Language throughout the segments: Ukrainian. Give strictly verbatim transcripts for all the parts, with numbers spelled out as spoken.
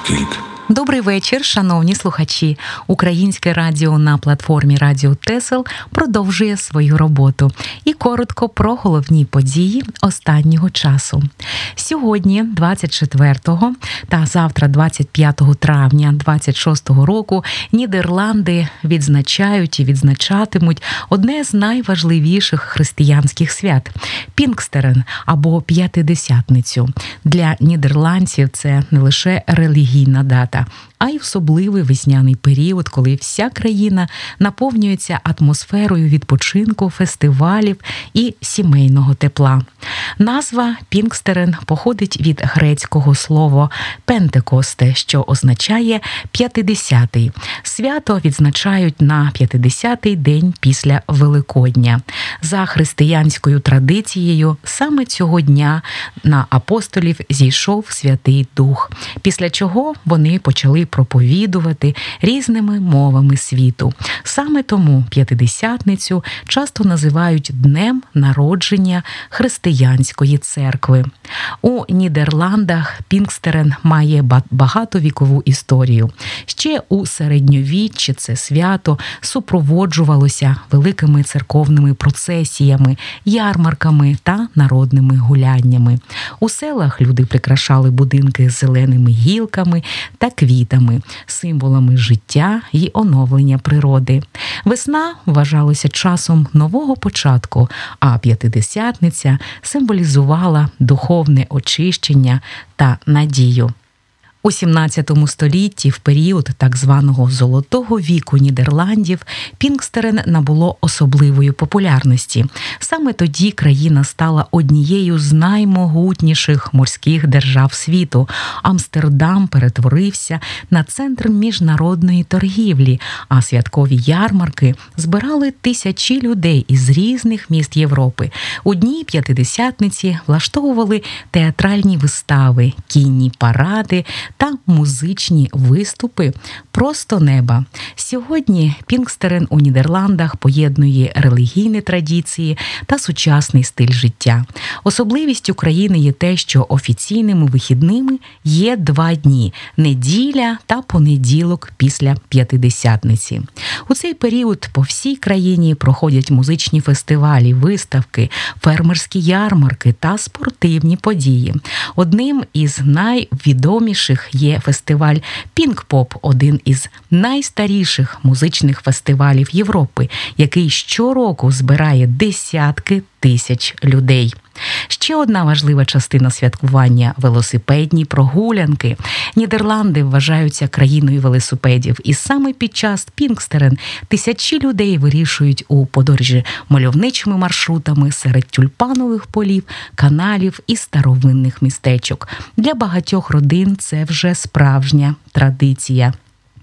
Скільки? Добрий вечір, шановні слухачі. Українське радіо на платформі Радіо Тесел продовжує свою роботу. І коротко про головні події останнього часу. Сьогодні, двадцять четвертого та завтра, двадцять п'ятого травня двадцять шостого року, Нідерланди відзначають і відзначатимуть одне з найважливіших християнських свят – Пінкстерен або П'ятидесятницю. Для нідерландців це не лише релігійна дата, а й особливий весняний період, коли вся країна наповнюється атмосферою відпочинку, фестивалів і сімейного тепла. Назва Пінкстерен походить від грецького слова «пентекосте», що означає «п'ятидесятий». Свято відзначають на п'ятидесятий день після Великодня. За християнською традицією, саме цього дня на апостолів зійшов Святий Дух, після чого вони почали проповідувати різними мовами світу. Саме тому П'ятидесятницю часто називають днем народження християнської церкви. У Нідерландах Пінкстерен має багатовікову історію. Ще у середньовіччі це свято супроводжувалося великими церковними процесіями, ярмарками та народними гуляннями. У селах люди прикрашали будинки з зеленими гілками та квітами, символами життя і оновлення природи. Весна вважалася часом нового початку, а П'ятидесятниця символізувала духовне очищення та надію. У сімнадцятому столітті, в період так званого «золотого віку» Нідерландів, Пінкстерен набуло особливої популярності. Саме тоді країна стала однією з наймогутніших морських держав світу. Амстердам перетворився на центр міжнародної торгівлі, а святкові ярмарки збирали тисячі людей із різних міст Європи. У дні П'ятидесятниці влаштовували театральні вистави, кінні паради та музичні виступи просто неба. Сьогодні Пінкстерен у Нідерландах поєднує релігійні традиції та сучасний стиль життя. Особливістю країни є те, що офіційними вихідними є два дні – неділя та понеділок після П'ятидесятниці. У цей період по всій країні проходять музичні фестивалі, виставки, фермерські ярмарки та спортивні події. Одним із найвідоміших є фестиваль «Пінкпоп», один із найстаріших музичних фестивалів Європи, який щороку збирає десятки тисяч людей. Ще одна важлива частина святкування – велосипедні прогулянки. Нідерланди вважаються країною велосипедів, і саме під час Пінкстерен тисячі людей вирішують у подорожі мальовничими маршрутами серед тюльпанових полів, каналів і старовинних містечок. Для багатьох родин це вже справжня традиція.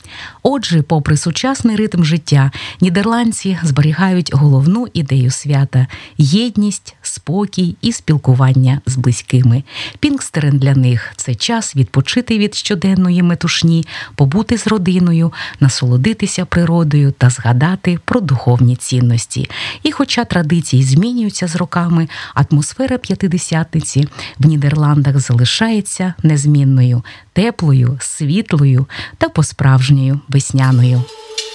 Отже, попри сучасний ритм життя, нідерландці зберігають головну ідею свята – єдність, спокій і спілкування з близькими. Пінкстерен для них – це час відпочити від щоденної метушні, побути з родиною, насолодитися природою та згадати про духовні цінності. І хоча традиції змінюються з роками, атмосфера П'ятидесятниці в Нідерландах залишається незмінною – теплою, світлою та по-справжньою весняною.